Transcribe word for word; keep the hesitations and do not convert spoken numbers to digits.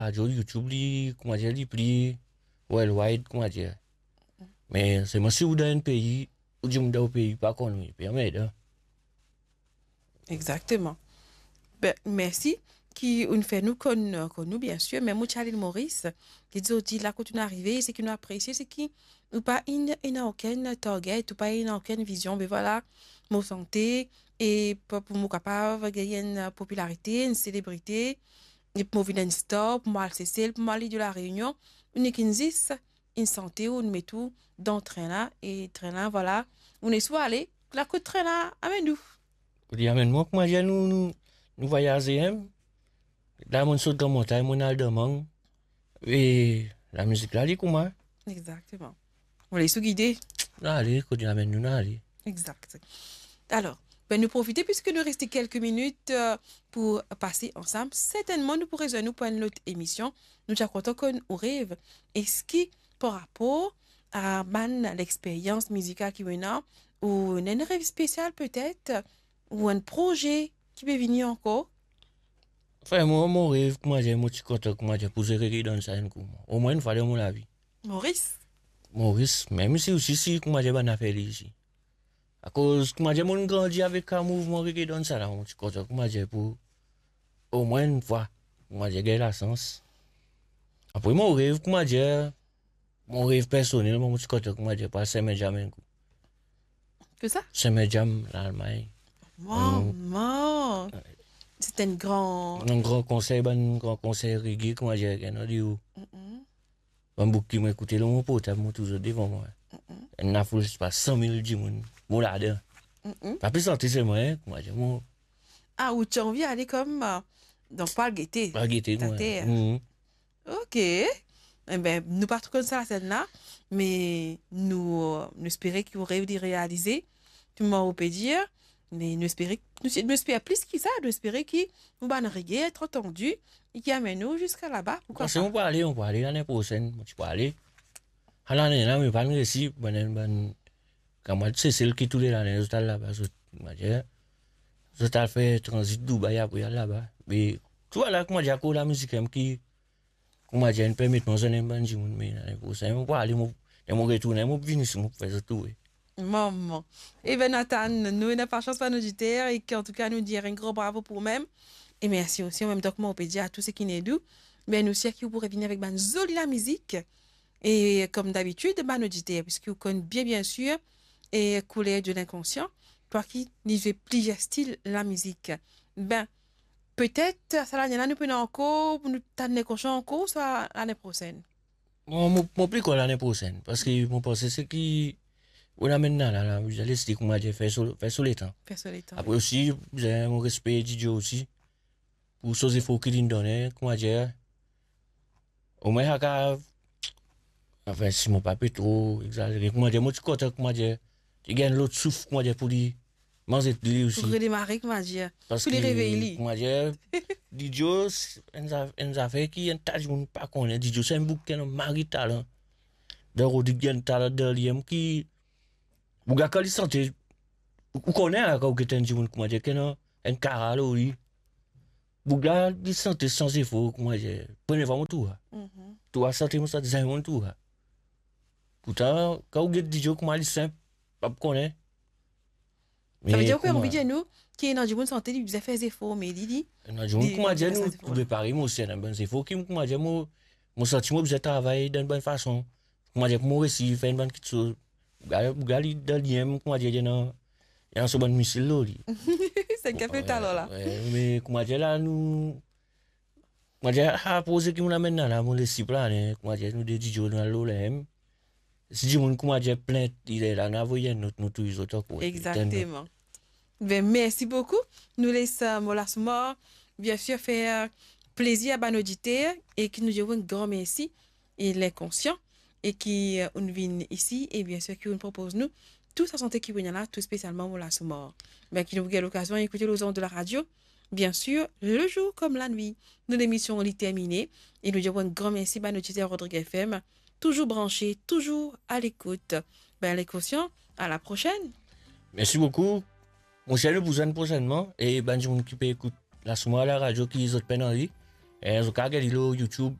radio YouTube, li, comment dire, li pli worldwide, comment dire. Mais c'est moi si vous dans un pays, ou du dans un pays pas connu, permet de. Exactement. Ben, merci. Qui nous fait nous connaître, nous, bien sûr, mais moi, Charlie Maurice, qui dit aussi là, quand tu es arrivé, c'est qui nous apprécie, c'est qui nous pas une, une aucune target, ou pas une aucune vision, mais voilà, mon santé, et pour pour nous capable de gagner une popularité, une célébrité, et pour venir une star, pour moi, c'est celle, pour moi, aller de la réunion, une qui existe, une santé, où on met tout dans le train là, et train là, voilà, on est soit allé, la côte train là, amène-nous. Vous dites, amène-moi, comment dire, nous, nous, nous voyageons, là, mon saut dans la montagne, mon aldemang, et la musique là, dit comment? Exactement. On les sous-guider. Allez, quand tu amènes nous, allez. Exact. Alors, ben nous profiter puisque nous restons quelques minutes euh, pour passer ensemble. Certainement, nous pourrons nous prendre notre émission. Nous sommes contents qu'on rêve. Est-ce qui, par rapport à man, l'expérience musicale qui est là, ou un rêve spécial peut-être, ou un projet qui peut venir encore? Enfin, moi, mon rêve, comment dire, moi, je suis content, comment dire, pour se réveiller dans ça, au moins une fois dans mon vie. Maurice? Maurice, même si aussi, si, comment dire, on a fait ici. À cause, comment dire, mon grandi avec un mouvement reggae dans ça, là, je suis content, comment dire, pour au moins une fois, comment dire, gagner la sens. Après, mon rêve, comment dire, mon rêve personnel, moi, je suis content, comment dire, pour Saint-Benjamin. Que ça? Saint-Benjamin, l'Allemagne. Maman! C'est un grand... Un grand conseil, un grand conseil reggae, comment dire, qu'il y a dit où. Un bouc qui m'écoutait dans mon portable, moi, toujours devant moi. Il n'a pas pas cent mille du monde. Moi, là-dedans. Pas plus santé, c'est moi, hein, comment dire, moi. Ah, où tu as envie d'aller comme... euh, donc, pas le guetter. Pas guetter, Ta moi. terre. Mhm. Ok. Eh ben, nous partons comme ça la scène là, mais nous, euh, nous espérons qu'il aurait de réaliser. Tout le monde peut dire, mais nous espérons, nous, nous espérons plus que ça, nous espérons qu'il nous va être entendu et qui amène nous jusqu'à là-bas. Pourquoi Parce qu'on pas? peut aller, on peut aller l'année prochaine, tu peux aller. À l'année là, mais pas de récit, ben, ben, quand moi, c'est celle qui tous les années, je suis là-bas, je je t'ai fait transit Dubaï après là-bas. Mais, tu vois là, comment dire, que la musique, qui, comment dire, ne permet pas de me dire, mais l'année prochaine, on peut aller, je vais retourner, je vais venir ici, je vais faire tout. Maman. Eh bien, Nathan, nous n'avons pas chance pas nous dire et qu'en tout cas, nous dire un gros bravo pour nous-mêmes. Et merci aussi, en même temps que moi, on peut dire à tous ceux qui nous aident. Mais nous aussi, qui vous pourrez venir avec une jolie la musique. Et comme d'habitude, bah, nous dire, puisque vous connaissez bien, bien sûr, et couler de l'inconscient, toi qui n'y fais plus style la musique. Ben, peut-être, ça l'année là, nous prenons encore, nous t'en conscient encore, soit l'année prochaine. Moi, je plus quoi l'année prochaine, parce que mon pensée, c'est qui, on a maintenant, là, là, vous allez se dire comment j'ai fait sur les temps. Fais ça les temps. Après aussi, j'ai mon respect Didier aussi, pour ces efforts qu'il donne, comment dire, au moins, enfin, si mon papa est trop exagéré, comment dire, moi, je suis content, comment dire, tu gagnes l'autre souffle, comment dire, pour lui manger de lui aussi. Pour redémarrer, comment dire, Parce pour que, les réveiller. comment dire, Didier, une affaire qui est un tas de monde pas connaît. Didier, c'est un bouc qui a un mari talent. Donc, il y a un talent de l'homme qui, vous gars, quand il sentait, vous connaissez, là, quand vous êtes un monde, comment dire, qui a un caral, oui. Vous gars, il sentait sans effort, comment dire, prenez vraiment tout. Tu as senti, ça disait mon tout. Pourtant, quand vous êtes Didier, comment il est simple, pas connaître. Ça veut dire qu'on envie de nous, qui est dans du bon santé, il faisait des efforts, mais il dit. Non, je me comment dire, nous, pour préparer, moi aussi, dans bon effort, qui, comment dire, moi, mon sentiment, vous êtes travaillé d'une bonne façon. Comment dire, moi aussi, faire une bonne petite chose. Vous gardez dans le lien, comment dire, il y a un, il y a un bon missile là, C'est un café talent là. Mais, comment dire, là, nous, comment dire, à poser qui nous amène là, mon laisse planer, comment dire, nous, des D J dans l'eau, là, si je dis, comment dire, plainte, il est là, nous avons notre, nous, tous les autres. Exactement. Ben, merci beaucoup. Nous laissons Molasma, bien sûr, faire plaisir à nos auditeurs et qui nous disons un grand merci. Il est conscient et qui euh, nous vient ici et bien sûr qui nous propose nous toute sa santé qui vient là, tout spécialement Molasma. Ben, qui nous a l'occasion d'écouter les ondes de la radio. Bien sûr, le jour comme la nuit. Nous, l'émission est terminée et nous disons un grand merci à nos auditeurs Rodrigue F M. Toujours branchés, toujours à l'écoute. Ben, les conscients, à la prochaine. Merci beaucoup. Mon cher, nous vous prochainement. Et ben, je m'occupe d'écouter la souma à la radio qui est autres peine en vie. Eh, zo ka gadi lo YouTube